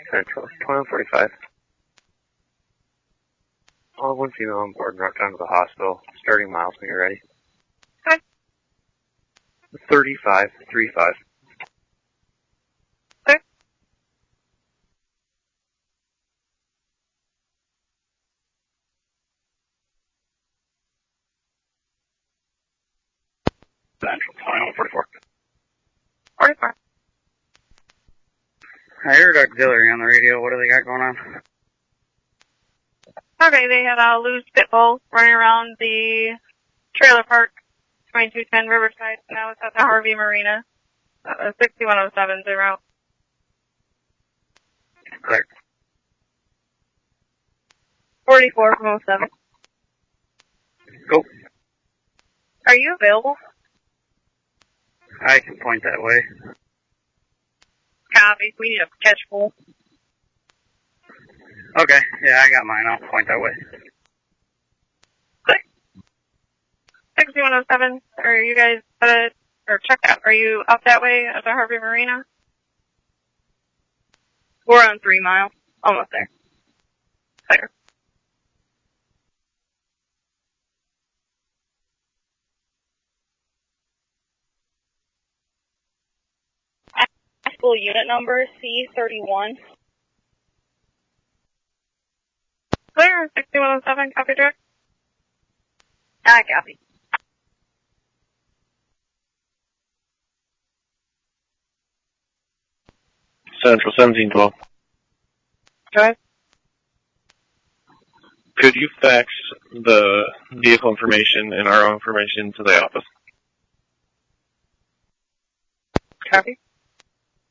Central, 2145. All one female on board and route down to the hospital. Starting miles when you're ready. Okay. 3535. Okay. Central, 2144. 44. I heard auxiliary on the radio. What do they got going on? Okay, they had a loose pit bull running around the trailer park, 2210 Riverside. Now it's at the Harvey Marina. 61070. Clear. 44 from 07. Go. Are you available? I can point that way. Copy. We need a catch pool. Okay, yeah, I got mine. I'll point that way. Good. 6107. Are you guys or check out? Are you up that way at the Harvey Marina? We're on 3 miles. Almost there. Clear. School unit number C31. Clear. 6107. Copy, direct. Copy. Central, 1712. Go. Could you fax the vehicle information and our information to the office? Copy.